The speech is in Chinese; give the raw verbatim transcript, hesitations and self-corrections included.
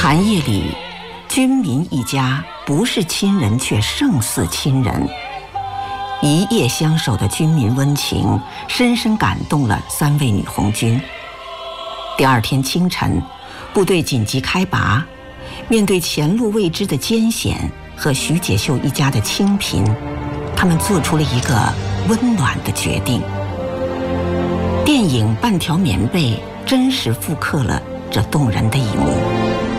寒夜里，军民一家不是亲人，却胜似亲人。一夜相守的军民温情，深深感动了三位女红军。第二天清晨，部队紧急开拔，面对前路未知的艰险和徐解秀一家的清贫，他们做出了一个温暖的决定。电影《半条棉被》真实复刻了这动人的一幕。